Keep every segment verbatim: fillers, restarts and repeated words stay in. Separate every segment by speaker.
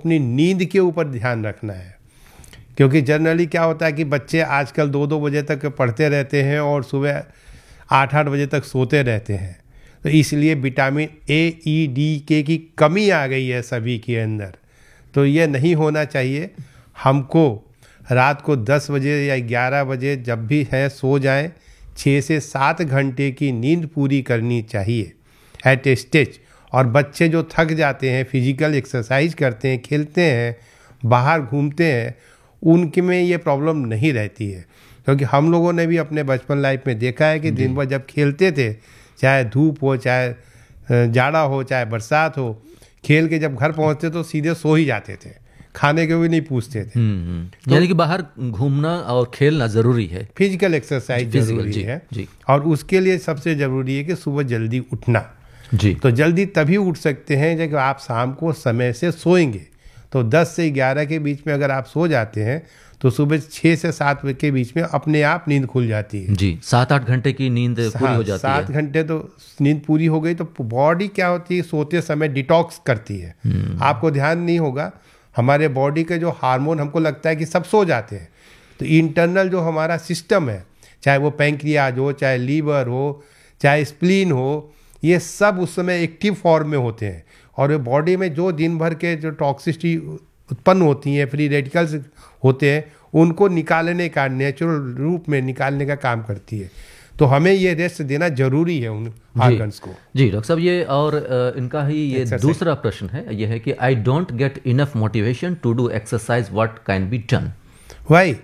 Speaker 1: अपनी नींद के ऊपर ध्यान रखना है। क्योंकि जनरली क्या होता है कि बच्चे आजकल दो दो बजे तक पढ़ते रहते हैं और सुबह आठ आठ बजे तक सोते रहते हैं। तो इसलिए विटामिन ए, ई, डी, के की कमी आ गई है सभी के अंदर। तो ये नहीं होना चाहिए। हमको रात को दस बजे या ग्यारह बजे जब भी है सो जाएं, छः से सात घंटे की नींद पूरी करनी चाहिए एट ए स्टेज। और बच्चे जो थक जाते हैं, फिजिकल एक्सरसाइज करते हैं, खेलते हैं, बाहर घूमते हैं, उनके में ये प्रॉब्लम नहीं रहती है। क्योंकि हम लोगों ने भी अपने बचपन लाइफ में देखा है कि दिन भर जब खेलते थे, चाहे धूप हो, चाहे जाड़ा हो, चाहे बरसात हो, खेल के जब घर पहुंचते तो सीधे सो ही जाते थे, खाने के भी नहीं पूछते थे।
Speaker 2: तो यानी कि बाहर घूमना और खेलना ज़रूरी है,
Speaker 1: फिजिकल एक्सरसाइज ज़रूरी
Speaker 2: जी,
Speaker 1: है
Speaker 2: जी।
Speaker 1: और उसके लिए सबसे ज़रूरी है कि सुबह जल्दी उठना
Speaker 2: जी।
Speaker 1: तो जल्दी तभी उठ सकते हैं जब आप शाम को समय से सोएंगे। तो दस से ग्यारह के बीच में अगर आप सो जाते हैं तो सुबह छः से सात बजे के बीच में अपने आप नींद खुल जाती है।
Speaker 2: जी, सात आठ घंटे की नींद पूरी हो जाती
Speaker 1: सात
Speaker 2: है।
Speaker 1: घंटे तो नींद पूरी हो गई तो बॉडी क्या होती है, सोते समय डिटॉक्स करती है। आपको ध्यान नहीं होगा, हमारे बॉडी के जो हार्मोन, हमको लगता है कि सब सो जाते हैं, तो इंटरनल जो हमारा सिस्टम है, चाहे वो पैंक्रियाज हो, चाहे लीवर हो, चाहे स्प्लीन हो, ये सब उस समय एक्टिव फॉर्म में होते हैं। और बॉडी में जो दिन भर के जो टॉक्सिसिटी उत्पन्न होती हैं, फ्री रेडिकल्स होते हैं, उनको निकालने का, नेचुरल रूप में निकालने का काम करती है। तो हमें ये रेस्ट देना जरूरी है उन ऑर्गन्स को।
Speaker 2: जी डॉक्टर साहब, ये और अ, इनका ही ये दूसरा प्रश्न है, ये है कि I don't get enough motivation to do exercise, what can be done?
Speaker 1: Y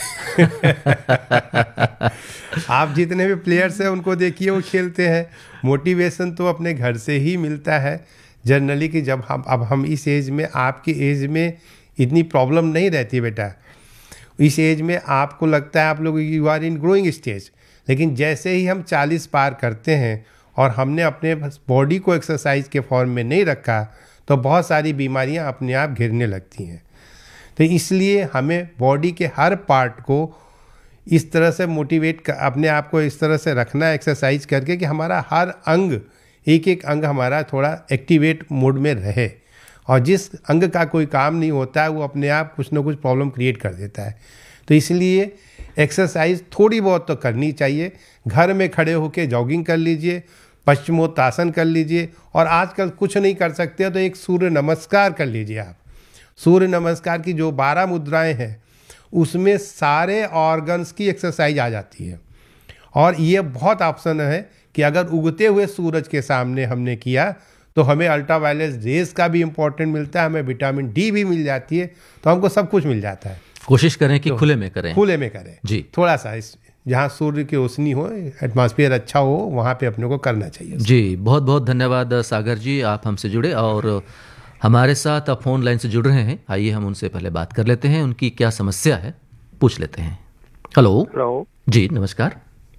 Speaker 1: आप जितने भी प्लेयर्स हैं उनको देखिए, वो खेलते हैं। मोटिवेशन तो अपने घर से ही मिलता है जनरली, कि जब हम अब हम इस एज में, आपकी एज में इतनी प्रॉब्लम नहीं रहती बेटा। इस एज में आपको लगता है आप लोग you are in growing stage, लेकिन जैसे ही हम चालीस पार करते हैं और हमने अपने बॉडी को एक्सरसाइज के फॉर्म में नहीं रखा तो बहुत सारी बीमारियां अपने आप घिरने लगती हैं। तो इसलिए हमें बॉडी के हर पार्ट को इस तरह से मोटिवेट, अपने आप को इस तरह से रखना है एक्सरसाइज करके कि हमारा हर अंग, एक एक अंग हमारा थोड़ा एक्टिवेट मोड में रहे। और जिस अंग का कोई काम नहीं होता है वो अपने आप कुछ ना कुछ प्रॉब्लम क्रिएट कर देता है। तो इसलिए एक्सरसाइज थोड़ी बहुत तो करनी चाहिए। घर में खड़े होकर जॉगिंग कर लीजिए, पश्चिमोत्तासन कर लीजिए, और आजकल कुछ नहीं कर सकते तो एक सूर्य नमस्कार कर लीजिए आप। सूर्य नमस्कार की जो बारह मुद्राएं हैं उसमें सारे ऑर्गन्स की एक्सरसाइज आ जाती है। और ये बहुत ऑप्शन है कि अगर उगते हुए सूरज के सामने हमने किया तो हमें अल्ट्रावायलेट रेज का भी इम्पोर्टेंट मिलता है, हमें विटामिन डी भी मिल जाती है, तो हमको सब कुछ मिल जाता है।
Speaker 2: कोशिश करें कि तो खुले में करें,
Speaker 1: खुले में करें
Speaker 2: जी।
Speaker 1: थोड़ा सा इस जहाँ सूर्य की रोशनी हो, एटमॉस्फेयर अच्छा हो, वहाँ पे अपने को करना चाहिए
Speaker 2: जी। बहुत बहुत धन्यवाद सागर जी, आप हमसे जुड़े और हमारे साथ आप फोन लाइन से जुड़ रहे हैं। आइए हम उनसे पहले बात कर लेते हैं, उनकी क्या समस्या है पूछ लेते हैं। हेलो
Speaker 3: हेलो
Speaker 2: जी, नमस्कार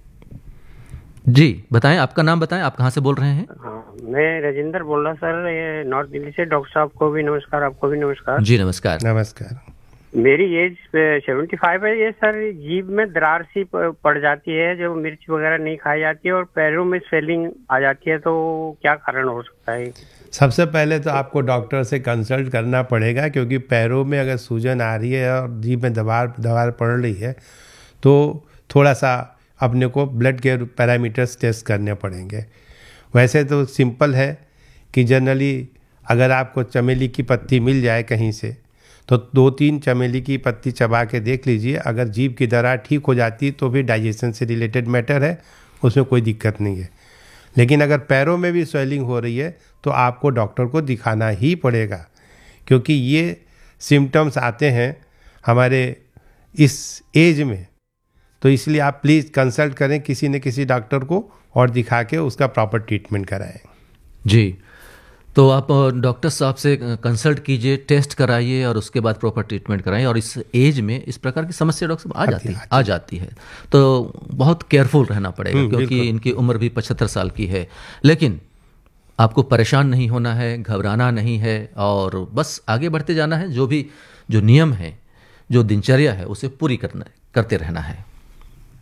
Speaker 2: जी, बताएं, आपका नाम बताएं, आप कहाँ से बोल रहे हैं?
Speaker 3: हाँ, मैं राजेंद्र बोल रहा सर, ये नॉर्थ दिल्ली से। डॉक्टर साहब को भी नमस्कार, आपको भी नमस्कार
Speaker 2: जी। नमस्कार
Speaker 1: नमस्कार।
Speaker 3: मेरी एज सेवेंटी फाइव है। ये सर जीभ में दरार सी पड़ जाती है, जो मिर्च वगैरह नहीं खाई जाती है, और पैरों में स्वेलिंग आ जाती है, तो क्या कारण हो सकता है?
Speaker 1: सबसे पहले तो आपको डॉक्टर से कंसल्ट करना पड़ेगा, क्योंकि पैरों में अगर सूजन आ रही है और जीभ में दबार दबार पड़ रही है तो थोड़ा सा अपने को ब्लड के पैरामीटर्स टेस्ट करने पड़ेंगे। वैसे तो सिंपल है कि जनरली अगर आपको चमेली की पत्ती मिल जाए कहीं से तो दो तीन चमेली की पत्ती चबा के देख लीजिए। अगर जीभ की दरार ठीक हो जाती तो भी डाइजेशन से रिलेटेड मैटर है, उसमें कोई दिक्कत नहीं है। लेकिन अगर पैरों में भी स्वेलिंग हो रही है तो आपको डॉक्टर को दिखाना ही पड़ेगा, क्योंकि ये सिम्टम्स आते हैं हमारे इस एज में। तो इसलिए आप प्लीज़ कंसल्ट करें किसी न किसी डॉक्टर को और दिखा के उसका प्रॉपर ट्रीटमेंट कराएं।
Speaker 2: जी, तो आप डॉक्टर साहब से कंसल्ट कीजिए, टेस्ट कराइए और उसके बाद प्रॉपर ट्रीटमेंट कराइए। और इस एज में इस प्रकार की समस्या डॉक्टर साहब आ जाती है आ जाती है तो बहुत केयरफुल रहना पड़ेगा, क्योंकि इनकी उम्र भी पचहत्तर साल की है। लेकिन आपको परेशान नहीं होना है, घबराना नहीं है, और बस आगे बढ़ते जाना है। जो भी जो नियम है, जो दिनचर्या है, उसे पूरी करना करते रहना है।